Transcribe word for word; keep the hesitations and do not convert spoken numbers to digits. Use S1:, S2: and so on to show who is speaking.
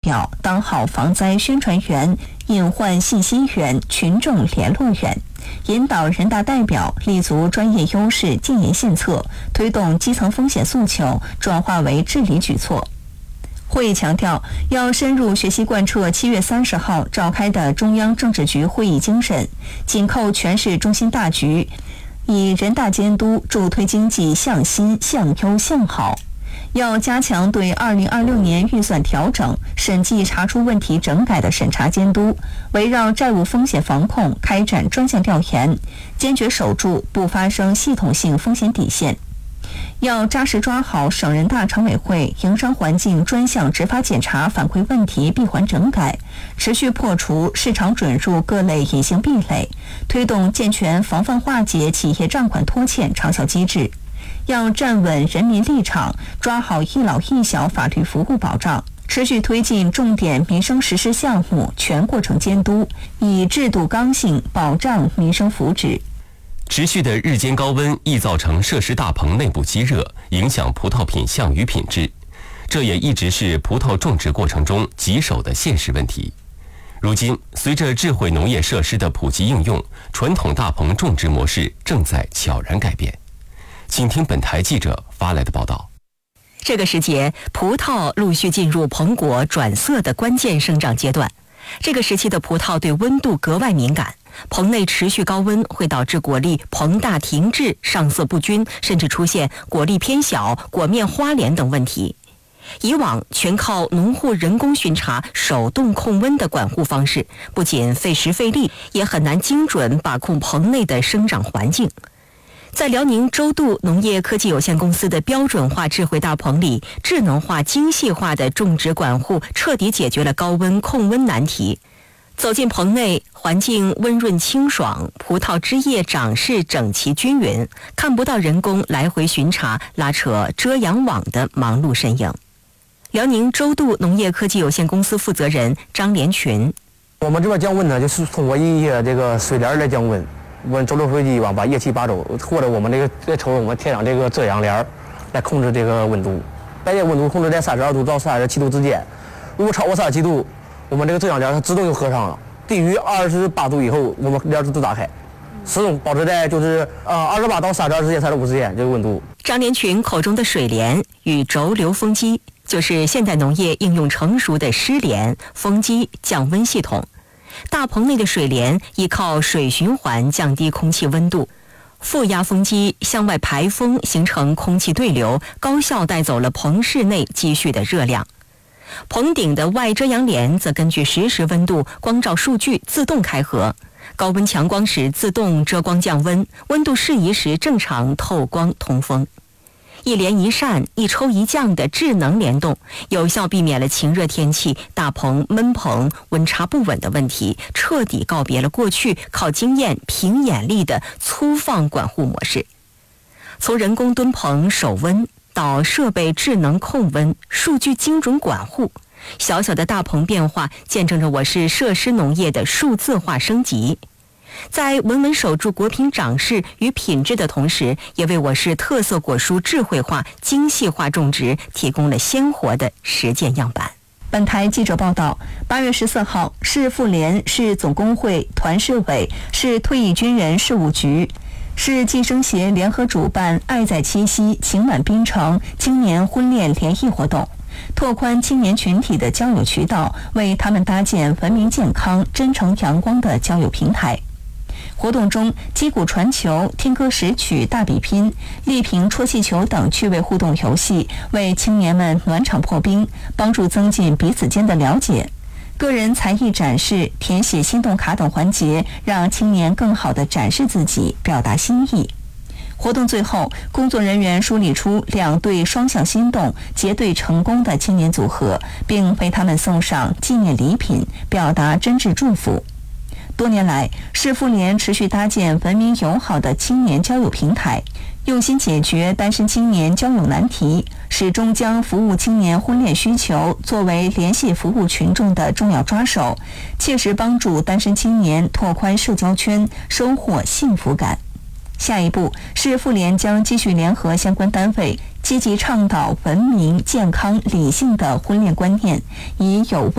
S1: 表当好防灾宣传员、隐患信息源、群众联络员，引导人大代表立足专业优势、建言献策，推动基层风险诉求转化为治理举措。会议强调，要深入学习贯彻七月三十号召开的中央政治局会议精神，紧扣全市中心大局，以人大监督助推经济向新、向优、向好。要加强对二零二六年预算调整、审计查出问题整改的审查监督，围绕债务风险防控开展专项调研，坚决守住不发生系统性风险底线。要扎实抓好省人大常委会营商环境专项执法检查反馈问题闭环整改，持续破除市场准入各类隐形壁垒，推动健全防范化解企业账款拖欠长效机制。要站稳人民立场，抓好一老一小法律服务保障，持续推进重点民生实施项目全过程监督，以制度刚性保障民生福祉。
S2: 持续的日间高温易造成设施大棚内部积热，影响葡萄品相与品质，这也一直是葡萄种植过程中棘手的现实问题。如今，随着智慧农业设施的普及应用，传统大棚种植模式正在悄然改变。请听本台记者发来的报道。
S3: 这个时节，葡萄陆续进入蓬果转色的关键生长阶段。这个时期的葡萄对温度格外敏感，棚内持续高温会导致果粒膨大停滞、上色不均，甚至出现果粒偏小、果面花连等问题。以往全靠农户人工巡查、手动控温的管护方式，不仅费时费力，也很难精准把控棚内的生长环境。在辽宁周度农业科技有限公司的标准化智慧大棚里，智能化、精细化的种植管护彻底解决了高温控温难题。走进棚内，环境温润清爽，葡萄枝叶长势整齐均匀，看不到人工来回巡查、拉扯遮阳网的忙碌身影。辽宁周度农业科技有限公司负责人张连群：
S4: 我们这边降温呢，就是通过一些这个水帘来降温。我们周流飞机吧，把液气拔走，或者我们这个再抽我们贴上这个遮阳帘来控制这个温度。白天温度控制在三十二度到三十七度之间，如果超过三十七度，我们这个遮阳帘它自动就合上了。低于二十八度以后，我们帘子自打开，始终保持在就是呃二十八到三十二之间、三十五之间这个温度。
S3: 张连群口中的水帘与轴流风机，就是现代农业应用成熟的湿帘、风机降温系统。大棚内的水帘依靠水循环降低空气温度，负压风机向外排风，形成空气对流，高效带走了棚室内积蓄的热量。棚顶的外遮阳帘则根据实时温度、光照数据自动开合，高温强光时自动遮光降温，温度适宜时正常透光通风。一连一扇、一抽一降的智能联动，有效避免了晴热天气、大棚、闷棚、温差不稳的问题，彻底告别了过去靠经验、凭眼力的粗放管护模式。从人工蹲棚守温到设备智能控温、数据精准管护，小小的大棚变化见证着我市设施农业的数字化升级。在稳稳守住果品长势与品质的同时，也为我市特色果蔬智慧化、精细化种植提供了鲜活的实践样板。
S1: 本台记者报道，八月十四号，市妇联、市总工会、团市委、市退役军人事务局、市计生协联合主办“爱在七夕，情满滨城”青年婚恋联谊活动，拓宽青年群体的交友渠道，为他们搭建文明、健康、真诚、阳光的交友平台。活动中，击鼓传球、听歌识曲大比拼、力瓶戳气球等趣味互动游戏，为青年们暖场破冰，帮助增进彼此间的了解。个人才艺展示、填写心动卡等环节，让青年更好地展示自己，表达心意。活动最后，工作人员梳理出两对双向心动、结对成功的青年组合，并为他们送上纪念礼品，表达真挚祝福。多年来，市妇联持续搭建文明友好的青年交友平台，用心解决单身青年交友难题，始终将服务青年婚恋需求作为联系服务群众的重要抓手，切实帮助单身青年拓宽社交圈，收获幸福感。下一步，市妇联将继续联合相关单位，积极倡导文明、健康、理性的婚恋观念，以有